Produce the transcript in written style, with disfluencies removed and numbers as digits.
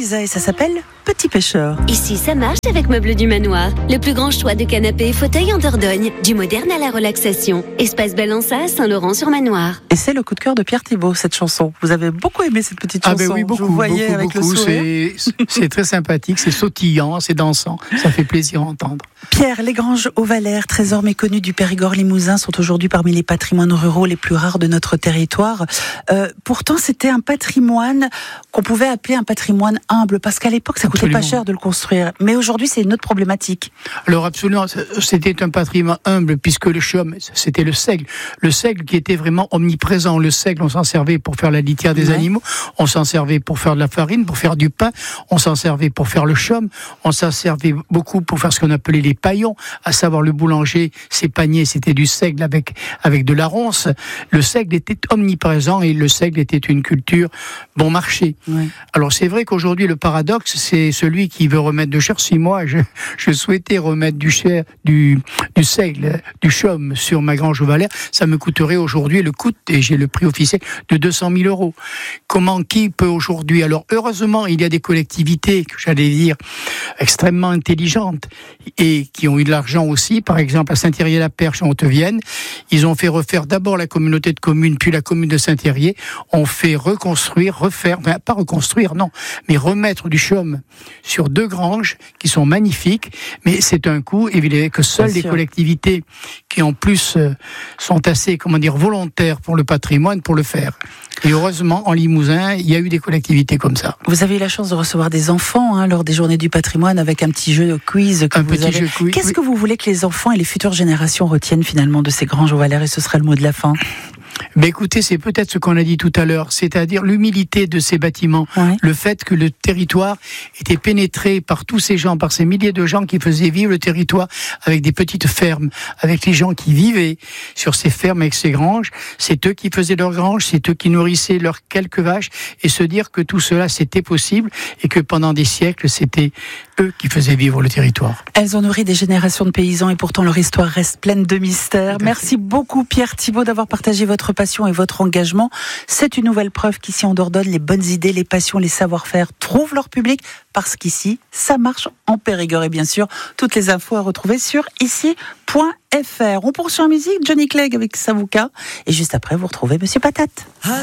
Elsa et ça s'appelle Petit Pêcheur. Ici, ça marche avec Meubles du Manoir. Le plus grand choix de canapés et fauteuils en Dordogne. Du moderne à la relaxation. Espace Balança à Saint-Laurent-sur-Manoir. Et c'est le coup de cœur de Pierre Thibault, cette chanson. Vous avez beaucoup aimé cette petite chanson. Ah ben oui, beaucoup. Je vous voyais beaucoup, avec beaucoup. le sourire. C'est très sympathique, c'est sautillant, c'est dansant. Ça fait plaisir à entendre. Pierre, les Granges au Valais, trésor méconnu du Périgord limousin, sont aujourd'hui parmi les patrimoines ruraux les plus rares de notre territoire. Pourtant, c'était un patrimoine qu'on pouvait appeler un patrimoine humble, parce qu'à l'époque, ça coûtait pas cher de le construire. Mais aujourd'hui, c'est une autre problématique. Alors absolument, c'était un patrimoine humble, puisque le chaume, c'était le seigle. Le seigle qui était vraiment omniprésent. Le seigle, on s'en servait pour faire la litière des animaux, on s'en servait pour faire de la farine, pour faire du pain, on s'en servait pour faire le chaume, on s'en servait beaucoup pour faire ce qu'on appelait les paillons, à savoir le boulanger, ses paniers, c'était du seigle avec de la ronce. Le seigle était omniprésent et le seigle était une culture bon marché. Ouais. Alors c'est vrai qu'aujourd'hui le paradoxe, c'est celui qui veut remettre de cher. Si moi je souhaitais remettre du seigle, du chaume sur ma grange au Valais, ça me coûterait aujourd'hui et j'ai le prix officiel de 200 000 €. Qui peut aujourd'hui? Alors heureusement, il y a des collectivités, que j'allais dire, extrêmement intelligentes et qui ont eu de l'argent aussi. Par exemple, à Saint-Thierry-la-Perche, en Haute-Vienne, ils ont fait refaire d'abord la communauté de communes, puis la commune de Saint-Thierry. On fait mais remettre du chaume sur 2 granges qui sont magnifiques. Mais c'est un coût, évidemment, que seules les collectivités qui en plus sont assez, volontaires pour le patrimoine, pour le faire. Et heureusement, en Limousin, il y a eu des collectivités comme ça. Vous avez eu la chance de recevoir des enfants lors des journées du patrimoine avec un petit jeu de quiz. Qu'est-ce que vous voulez que les enfants et les futures générations retiennent finalement de ces granges au Valais? Et ce sera le mot de la fin. Mais écoutez, c'est peut-être ce qu'on a dit tout à l'heure, c'est-à-dire l'humilité de ces bâtiments, le fait que le territoire était pénétré par tous ces gens, par ces milliers de gens qui faisaient vivre le territoire avec des petites fermes, avec les gens qui vivaient sur ces fermes avec ces granges. C'est eux qui faisaient leurs granges, c'est eux qui nourrissaient leurs quelques vaches, et se dire que tout cela c'était possible et que pendant des siècles c'était eux qui faisaient vivre le territoire. Elles ont nourri des générations de paysans et pourtant leur histoire reste pleine de mystères. Merci beaucoup Pierre Thibault d'avoir partagé votre passion et votre engagement. C'est une nouvelle preuve qu'ici en Dordogne, les bonnes idées, les passions, les savoir-faire trouvent leur public, parce qu'ici, ça marche en Périgord. Et bien sûr, toutes les infos à retrouver sur ici.fr. On poursuit en musique, Johnny Clegg avec Savouka. Et juste après, vous retrouvez Monsieur Patate.